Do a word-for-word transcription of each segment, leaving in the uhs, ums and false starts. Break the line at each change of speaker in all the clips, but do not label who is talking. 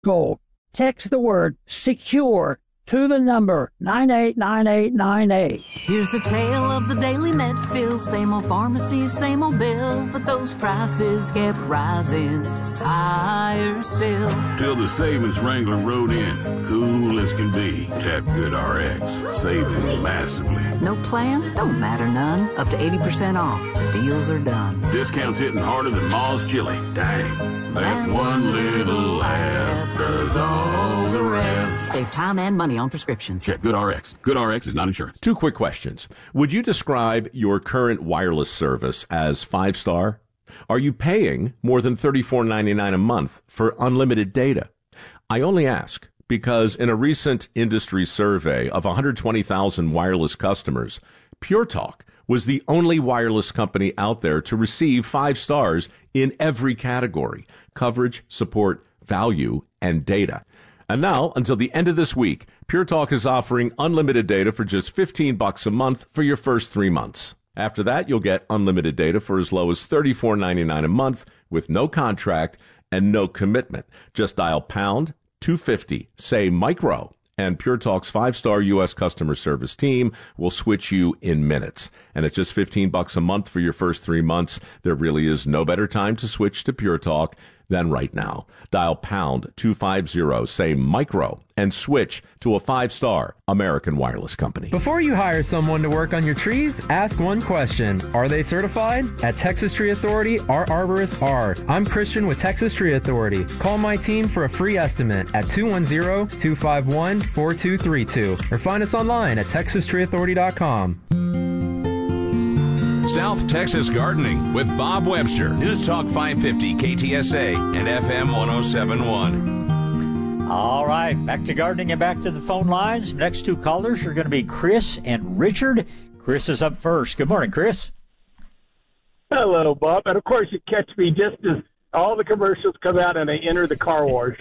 gold. Text the word secure to the number nine eight nine eight nine eight.
Here's the tale of the daily Medfield. Same old pharmacy, same old bill, but those prices kept rising higher still.
Till the savings wrangler rode in, cool as can be. Tap Good R X, saving massively.
No plan? Don't matter none. Up to eighty percent off. The deals are done.
Discounts hitting harder than Ma's chili. Dang. That one little app does all the rest.
Save time and money on prescriptions.
Check Good R X. Good R X is not insurance.
Two quick questions. Would you describe your current wireless service as five-star? Are you paying more than thirty-four ninety-nine a month for unlimited data? I only ask because in a recent industry survey of one hundred twenty thousand wireless customers, Pure Talk was the only wireless company out there to receive five stars in every category: coverage, support, value, and data. And now, until the end of this week, Pure Talk is offering unlimited data for just fifteen bucks a month for your first three months. After that, you'll get unlimited data for as low as thirty-four ninety-nine a month with no contract and no commitment. Just dial pound two fifty, say micro, and Pure Talk's five-star U S customer service team will switch you in minutes. And at just fifteen bucks a month for your first three months, there really is no better time to switch to Pure Talk than right now. Dial pound two fifty, say micro, and switch to a five-star American wireless company.
Before you hire someone to work on your trees, ask one question. Are they certified? At Texas Tree Authority, our arborists are. I'm Christian with Texas Tree Authority. Call my team for a free estimate at two one zero, two five one, four two three two or find us online at texas tree authority dot com.
South Texas Gardening with Bob Webster. News Talk five fifty K T S A and F M one oh seven point one.
All right, back to gardening and back to the phone lines. Next two callers are going to be Chris and Richard. Chris is up first. Good morning, Chris.
Hello, Bob. And, of course, you catch me just as all the commercials come out and I enter the car wash.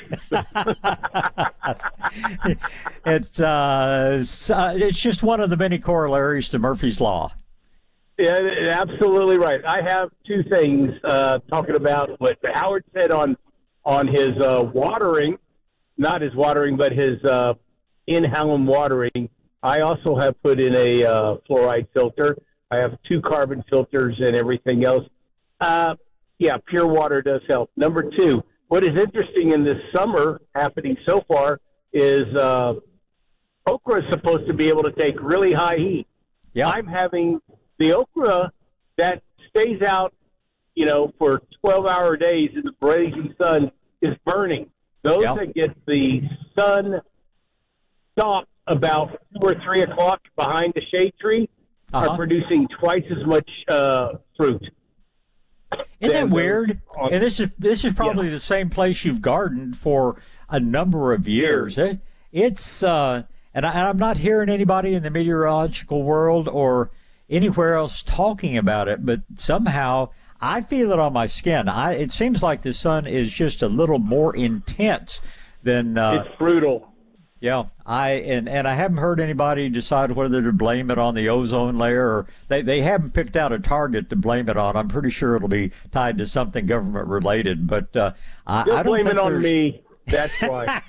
it's, uh, it's just one of the many corollaries to Murphy's Law.
Yeah, absolutely right. I have two things uh, talking about what Howard said on on his uh, watering, not his watering, but his uh, in-house watering. I also have put in a uh, fluoride filter. I have two carbon filters and everything else. Uh, yeah, pure water does help. Number two, what is interesting in this summer happening so far is uh, okra is supposed to be able to take really high heat.
Yeah.
I'm having the okra that stays out, you know, for twelve-hour days in the blazing sun is burning. Those
yeah.
that get the sun stopped about two or three o'clock behind the shade tree
uh-huh.
are producing twice as much uh, fruit.
Isn't that weird? On, and this is this is probably yeah. the same place you've gardened for a number of years. It, it's uh, and, I, and I'm not hearing anybody in the meteorological world or anywhere else talking about it, but somehow I feel it on my skin. I, it seems like the sun is just a little more intense than. Uh,
it's brutal.
Yeah, I and, and I haven't heard anybody decide whether to blame it on the ozone layer, or they, they haven't picked out a target to blame it on. I'm pretty sure it'll be tied to something government related, but uh, I,
They'll
I don't
blame
think
it on
there's...
me. That's why.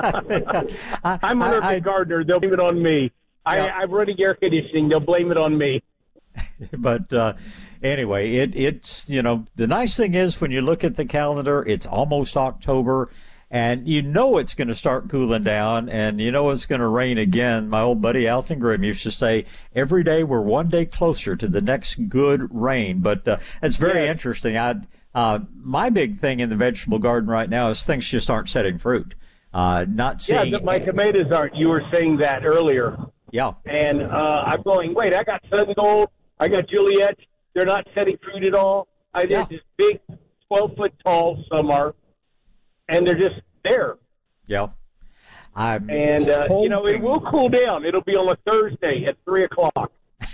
I,
I'm an urban gardener. They'll blame it on me. I,
yeah.
I'm running air conditioning. They'll blame it on me.
But uh, anyway, it, it's, you know, the nice thing is when you look at the calendar, it's almost October, and you know it's going to start cooling down, and you know it's going to rain again. My old buddy Alton Grimm used to say, every day we're one day closer to the next good rain. But uh, it's very yeah. interesting. I uh, my big thing in the vegetable garden right now is things just aren't setting fruit. Uh, not seeing.
Yeah, my tomatoes aren't. You were saying that earlier.
Yeah.
And uh, I'm going, wait, I got Sun Gold, I got Juliet. They're not setting fruit at all. I did
yeah.
this big twelve foot tall, some are, and they're just there.
Yeah. I'm
and, uh,
hoping...
you know, it will cool down. It'll be on a Thursday at three o'clock.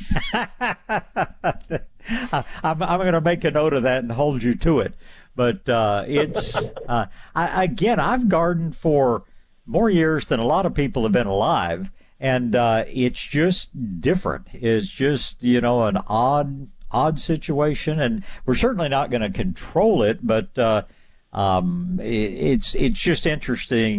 I'm, I'm going to make a note of that and hold you to it. But uh, it's, uh, I, again, I've gardened for more years than a lot of people have been alive. And uh, it's just different. It's just, you know, an odd, odd situation. And we're certainly not going to control it, but uh, um, it, it's, it's just interesting.